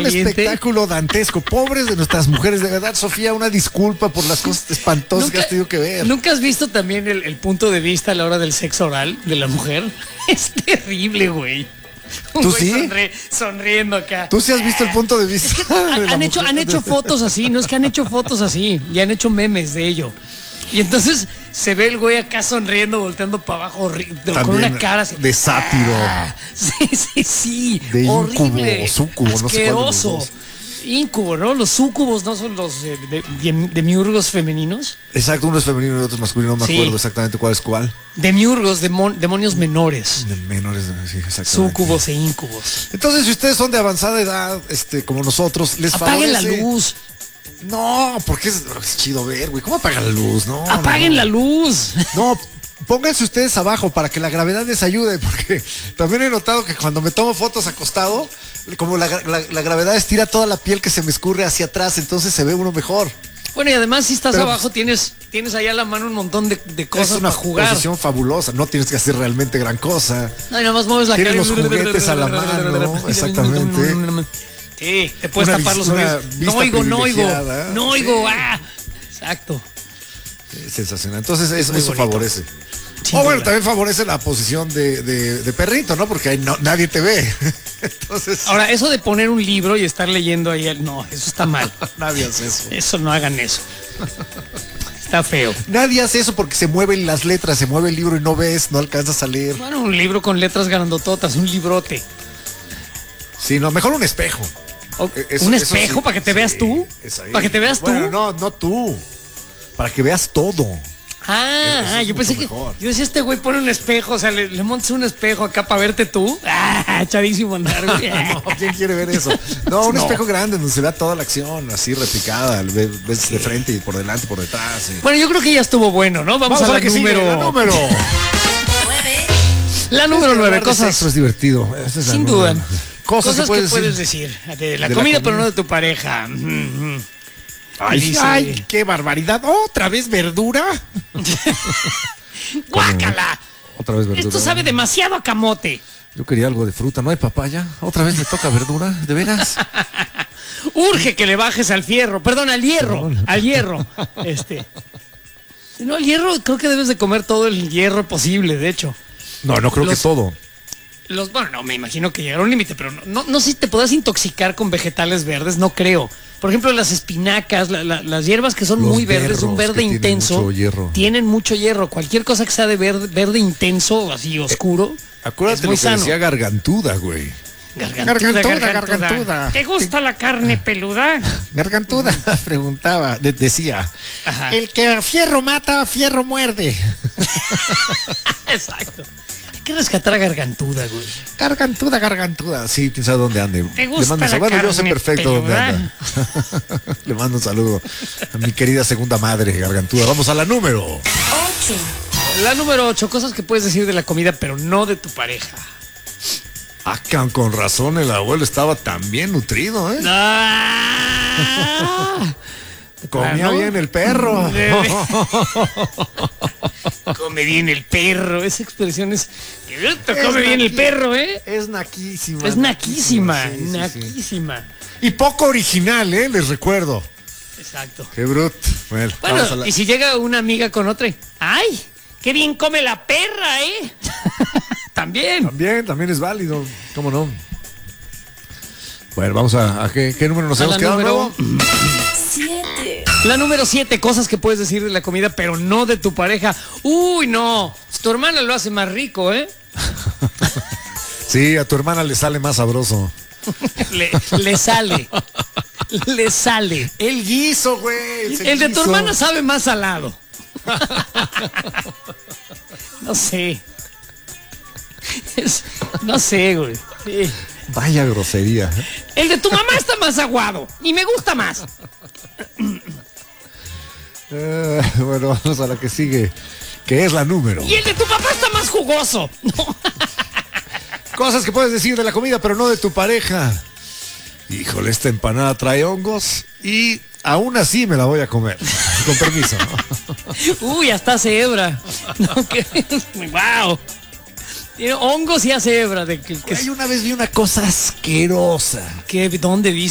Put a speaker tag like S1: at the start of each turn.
S1: caliente.
S2: espectáculo dantesco. Pobres de nuestras mujeres, de verdad, Sofía, una disculpa por las cosas espantosas que has tenido que ver.
S1: ¿Nunca has visto también el punto de vista a la hora del sexo oral de la mujer? Es terrible, güey.
S2: ¿Tú sí?
S1: Sonriendo acá.
S2: ¿Tú sí has visto el punto de vista?
S1: Han hecho fotos así, no es que han hecho fotos así, y han hecho memes de ello. Y entonces se ve el güey acá sonriendo, volteando para abajo, con una cara así.
S2: De sátiro.
S1: Sí.
S2: De
S1: horrible.
S2: íncubo, súcubo, no sé cuál de los
S1: asqueroso.
S2: dos.
S1: Íncubo, ¿no? Los súcubos no son los demiurgos femeninos.
S2: Exacto, uno es femenino y otro es masculino, no me
S1: Sí.
S2: acuerdo exactamente cuál es cuál.
S1: Demiurgos, demonios menores.
S2: De menores, sí, exactamente.
S1: Súcubos e íncubos.
S2: Entonces, si ustedes son de avanzada edad, como nosotros, les
S1: Apaguen
S2: favorece.
S1: la luz.
S2: No, porque es chido ver, güey. ¿Cómo apagan la luz? No.
S1: Apaguen la luz.
S2: No, pónganse ustedes abajo para que la gravedad les ayude, porque también he notado que cuando me tomo fotos acostado, como la gravedad estira toda la piel que se me escurre hacia atrás, entonces se ve uno mejor.
S1: Bueno, y además si estás
S2: Pero,
S1: abajo tienes allá a la mano un montón de cosas
S2: Es una
S1: para jugar.
S2: posición fabulosa, no tienes que hacer realmente gran cosa.
S1: No, y nada más mueves la
S2: Tienes
S1: cara.
S2: los juguetes a la mano, exactamente.
S1: Sí, te puedes
S2: Una
S1: tapar los
S2: una
S1: oídos.
S2: vista privilegiada.
S1: No oigo.
S2: Sí.
S1: Exacto.
S2: Sensacional. Entonces eso
S1: bonito.
S2: favorece.
S1: Sin
S2: Bueno,
S1: duda.
S2: también favorece la posición de perrito, ¿no? Porque ahí nadie te ve. Entonces,
S1: Ahora, eso de poner un libro y estar leyendo ahí, no, eso está mal.
S2: nadie hace eso.
S1: Eso no hagan eso. Está feo.
S2: Nadie hace eso porque se mueven las letras, se mueve el libro y no ves, no alcanzas a leer.
S1: Bueno, un libro con letras grandototas, un librote.
S2: Sí, no, mejor un espejo.
S1: ¿Un espejo para que te veas tú?
S2: es ahí.
S1: ¿Para que te veas tú?
S2: Bueno, no tú. Para que veas todo. Eso es
S1: Yo pensé
S2: mucho
S1: que.
S2: mejor.
S1: Yo decía, este güey pone un espejo, o sea, le montas un espejo acá para verte tú. Chadísimo andar, güey.
S2: No, ¿quién quiere ver eso? No, un espejo grande donde se vea toda la acción, así replicada, ves de frente y por delante y por detrás.
S1: Bueno, yo creo que ya estuvo bueno, ¿no? Vamos a la
S2: que sigue,
S1: número.
S2: la número.
S1: La número 9, cosas.
S2: Eso es divertido. Esa es la
S1: Sin
S2: número
S1: duda.
S2: 9.
S1: Cosas que
S2: puedes
S1: puedes decir. De la
S2: De la
S1: comida,
S2: comida.
S1: pero no de tu pareja.
S2: Ay, qué barbaridad. ¿Otra vez verdura?
S1: ¡Guácala!
S2: Otra vez verdura.
S1: Esto sabe demasiado a camote.
S2: Yo quería algo de fruta, ¿no hay papaya? ¿Otra vez me toca verdura? ¿De veras?
S1: Urge que le bajes al fierro, perdón, al hierro,
S2: Perdón.
S1: al hierro. No, el hierro, creo que debes de comer todo el hierro posible, de hecho.
S2: No creo que todo.
S1: Bueno, no, me imagino que llegará a un límite, pero no sé si te puedas intoxicar con vegetales verdes, no creo. Por ejemplo, las espinacas, las hierbas que son
S2: Los
S1: muy verdes, un
S2: berros
S1: verde
S2: que tienen
S1: intenso,
S2: mucho hierro.
S1: tienen mucho hierro. Cualquier cosa que sea de verde intenso, así oscuro,
S2: Acuérdate
S1: es muy
S2: lo que
S1: sano.
S2: decía Gargantuda, güey. Gargantuda.
S1: ¿Te gusta la carne peluda?
S2: Gargantuda preguntaba, decía,
S1: Ajá.
S2: el que a fierro mata, a fierro muerde.
S1: Exacto. Hay que rescatar a Gargantuda, güey.
S2: Gargantuda. Sí, quién sabe dónde ande.
S1: ¿Te gusta la
S2: Bueno, yo sé
S1: carne
S2: perfecto dónde
S1: peluda?
S2: anda. Le mando un saludo a mi querida segunda madre, Gargantuda. Vamos a la número.
S3: 8.
S1: La número 8, cosas que puedes decir de la comida, pero no de tu pareja.
S2: Con razón el abuelo estaba tan bien nutrido, ¿eh? Comía
S1: Claro.
S2: bien el perro.
S1: Come bien el perro. Esa expresión es. Come bien el perro, ¿eh?
S2: Es naquísima.
S1: Es naquísima.
S2: Sí, sí, sí.
S1: Naquísima.
S2: Y poco original, ¿eh? Les recuerdo.
S1: Exacto.
S2: Qué bruto. Bueno, vamos a
S1: Bueno,
S2: la-
S1: y si llega una amiga con otra. ¡Ay! ¡Qué bien come la perra, eh! También.
S2: También es válido. ¿Cómo no? Bueno, vamos a qué número nos
S1: A
S2: hemos
S1: la
S2: quedado
S1: número-
S2: nuevo.
S3: 7.
S1: La número 7, cosas que puedes decir de la comida, pero no de tu pareja. Uy, no. Tu hermana lo hace más rico, ¿eh?
S2: Sí, a tu hermana le sale más sabroso.
S1: Le sale. Le sale.
S2: El guiso, güey.
S1: El de tu hermana sabe más salado. No sé. No sé, güey. Sí.
S2: Vaya grosería.
S1: El de tu mamá está más aguado. Y me gusta más.
S2: Bueno, vamos a la que sigue, que es la número.
S1: Y el de tu papá está más jugoso. No.
S2: Cosas que puedes decir de la comida, pero no de tu pareja. Híjole, esta empanada trae hongos y aún así me la voy a comer. Con permiso.
S1: Uy, hasta hace hebra. No, que wow. Tiene hongos y hace hebra.
S2: Ay, una vez vi una cosa asquerosa.
S1: ¿Dónde viste?